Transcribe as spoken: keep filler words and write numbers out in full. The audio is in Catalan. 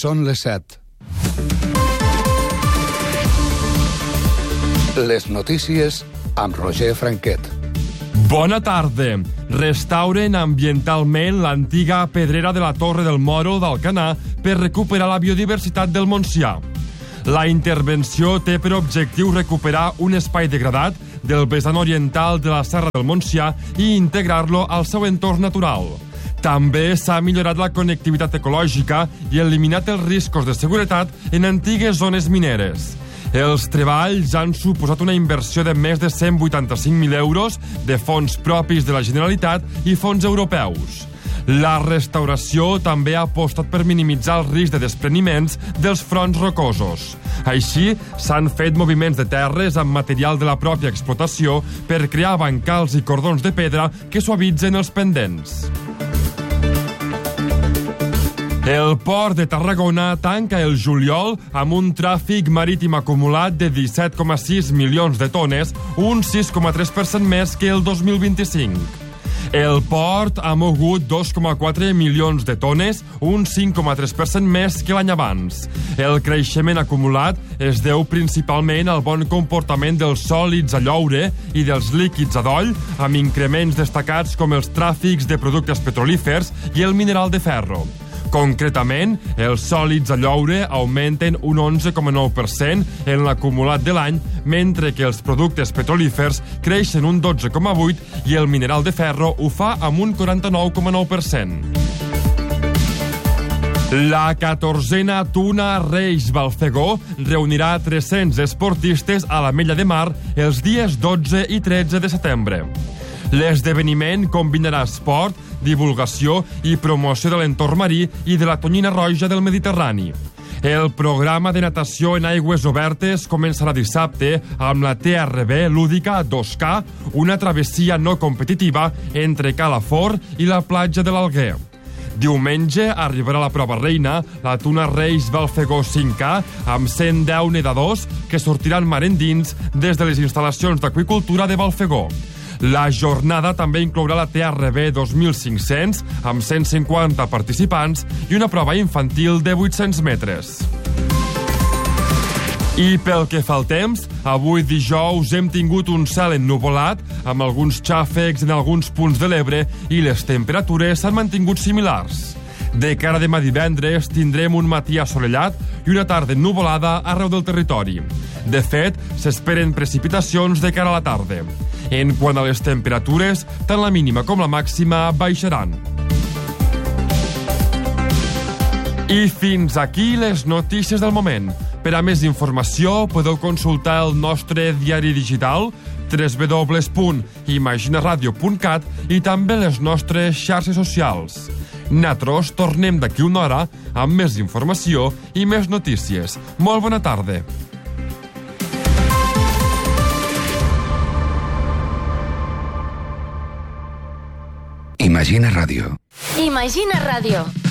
Són les set. Les notícies amb Roger Franquet. Bona tarda. Restauren ambientalment l'antiga pedrera de la Torre del Moro d'Alcanar per recuperar la biodiversitat del Montsià. La intervenció té per objectiu recuperar un espai degradat del vessant oriental de la Serra del Montsià i integrar-lo al seu entorn natural. També s'ha millorat la connectivitat ecològica i eliminat els riscos de seguretat en antigues zones mineres. Els treballs han suposat una inversió de més de cent vuitanta-cinc mil euros de fons propis de la Generalitat i fons europeus. La restauració també ha apostat per minimitzar el risc de despreniments dels fronts rocosos. Així, s'han fet moviments de terres amb material de la pròpia explotació per crear bancals i cordons de pedra que suavitzen els pendents. El port de Tarragona tanca el juliol amb un tràfic marítim acumulat de disset coma sis milions de tones, un sis coma tres per cent més que el dos mil vint-i-cinc. El port ha mogut dos coma quatre milions de tones, un cinc coma tres per cent més que l'any abans. El creixement acumulat es deu principalment al bon comportament dels sòlids a lloure i dels líquids a doll, amb increments destacats com els tràfics de productes petrolífers i el mineral de ferro. Concretament, els sòlids a lloure augmenten un onze coma nou per cent en l'acumulat de l'any, mentre que els productes petrolífers creixen un dotze coma vuit per cent i el mineral de ferro ho fa amb un quaranta-nou coma nou per cent. La catorzena Tuna Reis Balfegó reunirà tres-cents esportistes a l'Ametlla de Mar els dies dotze i tretze de setembre. L'esdeveniment combinarà esport, divulgació i promoció de l'entorn marí i de la tonyina roja del Mediterrani. El programa de natació en aigües obertes començarà dissabte amb la T R B lúdica dos K, una travessia no competitiva entre Calafort i la platja de l'Alguer. Diumenge arribarà la prova reina, la Tuna Reis Balfegó cinc K, amb cent deu nedadors que sortiran mar endins des de les instal·lacions d'aqüicultura de Balfegó. La jornada també inclourà la T R B dos mil cinc-cents, amb cent cinquanta participants, i una prova infantil de vuit-cents metres. I pel que fa al temps, avui dijous hem tingut un cel ennuvolat, amb alguns xàfecs en alguns punts de l'Ebre, i les temperatures s'han mantingut similars. De cara a demà divendres tindrem un matí assolellat i una tarda ennuvolada arreu del territori. De fet, s'esperen precipitacions de cara a la tarda. En quant a les temperatures, tant la mínima com la màxima baixaran. I fins aquí les notícies del moment. Per a més informació podeu consultar el nostre diari digital w w w punt imaginaradio punt cat i també les nostres xarxes socials. Nosaltres tornem d'aquí una hora amb més informació i més notícies. Molt bona tarda. Imagina Ràdio. Imagina Ràdio.